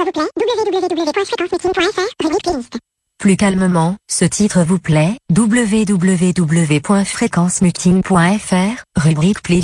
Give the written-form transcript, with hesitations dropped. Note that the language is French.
vous plaît, www.fréquencemeeting.fr, rubrique playlist. Plus calmement, ce titre vous plaît, www.fréquencemeeting.fr, rubrique playlist.